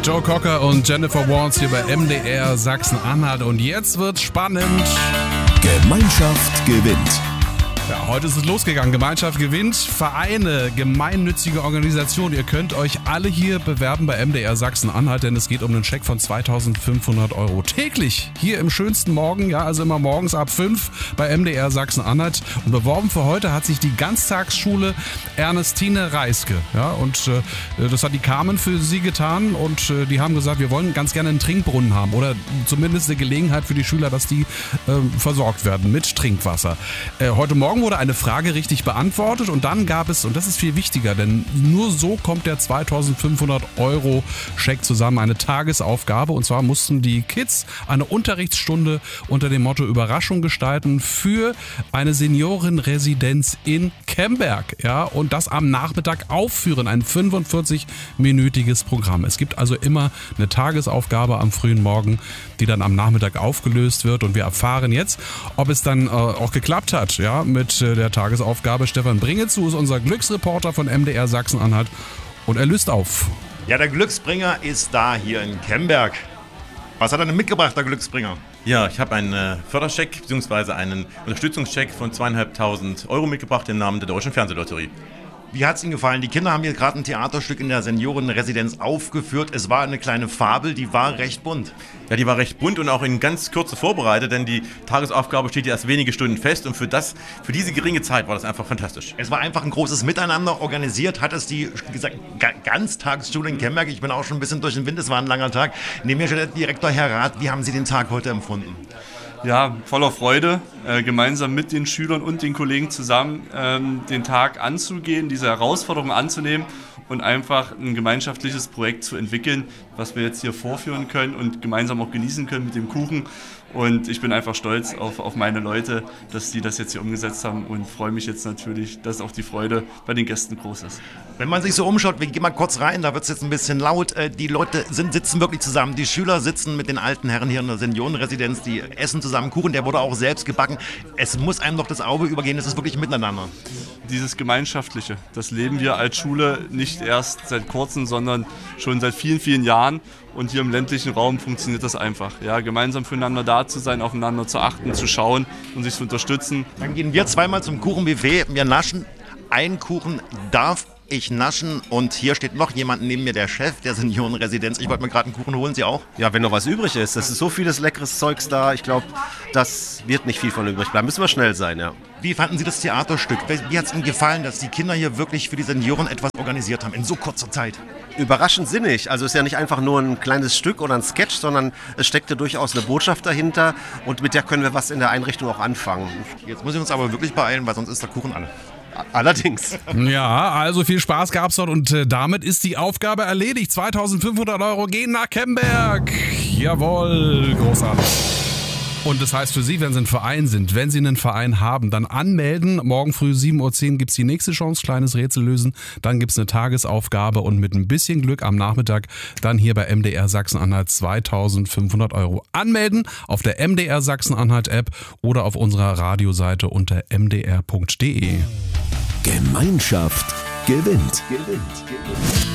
Joe Cocker und Jennifer Warnes hier bei MDR Sachsen-Anhalt. Und jetzt wird's spannend. Gemeinschaft gewinnt. Ja, heute ist es losgegangen. Gemeinschaft gewinnt. Vereine, gemeinnützige Organisationen. Ihr könnt euch alle hier bewerben bei MDR Sachsen-Anhalt, denn es geht um einen Scheck von 2.500 € täglich. Hier im schönsten Morgen, ja, also immer morgens ab 5 bei MDR Sachsen-Anhalt. Und beworben für heute hat sich die Ganztagsschule Ernestine Reiske. Ja, und das hat die Carmen für sie getan. Und die haben gesagt, wir wollen ganz gerne einen Trinkbrunnen haben. Oder zumindest eine Gelegenheit für die Schüler, dass die versorgt werden mit Trinkwasser. Heute Morgen wurde eine Frage richtig beantwortet und dann gab es, und das ist viel wichtiger, denn nur so kommt der 2.500 € Scheck zusammen, eine Tagesaufgabe, und zwar mussten die Kids eine Unterrichtsstunde unter dem Motto Überraschung gestalten für eine Seniorenresidenz in Kemberg, ja, und das am Nachmittag aufführen, ein 45-minütiges Programm. Es gibt also immer eine Tagesaufgabe am frühen Morgen, die dann am Nachmittag aufgelöst wird, und wir erfahren jetzt, ob es dann auch geklappt hat, ja, mit der Tagesaufgabe. Stefan Bringezu ist unser Glücksreporter von MDR Sachsen-Anhalt und er löst auf. Ja, der Glücksbringer ist da hier in Kemberg. Was hat er denn mitgebracht, der Glücksbringer? Ja, ich habe einen Förderscheck bzw. einen Unterstützungscheck von 2.500 € mitgebracht im Namen der Deutschen Fernsehlotterie. Wie hat es Ihnen gefallen? Die Kinder haben hier gerade ein Theaterstück in der Seniorenresidenz aufgeführt. Es war eine kleine Fabel, die war recht bunt. Ja, die war recht bunt und auch in ganz Kürze vorbereitet, denn die Tagesaufgabe steht ja erst wenige Stunden fest und für diese geringe Zeit war das einfach fantastisch. Es war einfach ein großes Miteinander. Organisiert hat es die, wie gesagt, Ganztagsschule in Kemberg. Ich bin auch schon ein bisschen durch den Wind, es war ein langer Tag. Neben mir steht der Direktor Herr Rath. Wie haben Sie den Tag heute empfunden? Ja, voller Freude, gemeinsam mit den Schülern und den Kollegen zusammen den Tag anzugehen, diese Herausforderung anzunehmen und einfach ein gemeinschaftliches Projekt zu entwickeln, was wir jetzt hier vorführen können und gemeinsam auch genießen können mit dem Kuchen. Und ich bin einfach stolz auf meine Leute, dass die das jetzt hier umgesetzt haben und freue mich jetzt natürlich, dass auch die Freude bei den Gästen groß ist. Wenn man sich so umschaut, wir gehen mal kurz rein, da wird es jetzt ein bisschen laut. Die Leute sitzen wirklich zusammen. Die Schüler sitzen mit den alten Herren hier in der Seniorenresidenz, die essen zusammen Kuchen, der wurde auch selbst gebacken. Es muss einem doch das Auge übergehen, es ist wirklich miteinander. Dieses Gemeinschaftliche, das leben wir als Schule nicht erst seit kurzem, sondern schon seit vielen, vielen Jahren. Und hier im ländlichen Raum funktioniert das einfach. Ja, gemeinsam füreinander da zu sein, aufeinander zu achten, zu schauen und sich zu unterstützen. Dann gehen wir zweimal zum Kuchenbuffet. Wir naschen. Ein Kuchen darf ich naschen. Und hier steht noch jemand neben mir, der Chef der Seniorenresidenz. Ich wollte mir gerade einen Kuchen holen. Sie auch? Ja, wenn noch was übrig ist. Es ist so vieles leckeres Zeugs da. Ich glaube, das wird nicht viel von übrig bleiben. Müssen wir schnell sein, ja. Wie fanden Sie das Theaterstück? Wie hat es Ihnen gefallen, dass die Kinder hier wirklich für die Senioren etwas organisiert haben in so kurzer Zeit? Überraschend sinnig. Also es ist ja nicht einfach nur ein kleines Stück oder ein Sketch, sondern es steckte durchaus eine Botschaft dahinter und mit der können wir was in der Einrichtung auch anfangen. Jetzt muss ich uns aber wirklich beeilen, weil sonst ist der Kuchen alle. Allerdings. Ja, also viel Spaß gab's dort und damit ist die Aufgabe erledigt. 2.500 € gehen nach Kemberg. Jawohl, großartig. Und das heißt für Sie, wenn Sie ein Verein sind, wenn Sie einen Verein haben, dann anmelden. Morgen früh 7.10 Uhr gibt es die nächste Chance, kleines Rätsel lösen. Dann gibt es eine Tagesaufgabe und mit ein bisschen Glück am Nachmittag dann hier bei MDR Sachsen-Anhalt 2.500 € anmelden auf der MDR Sachsen-Anhalt App oder auf unserer Radioseite unter mdr.de. Gemeinschaft gewinnt.